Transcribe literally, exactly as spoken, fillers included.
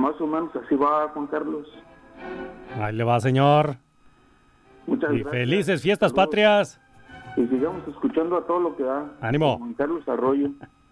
más o menos así va, Juan Carlos. Ahí le va, señor. Muchas y gracias. Felices fiestas Saludos. patrias. Y sigamos escuchando a todo lo que da. Ánimo. Juan Carlos Arroyo.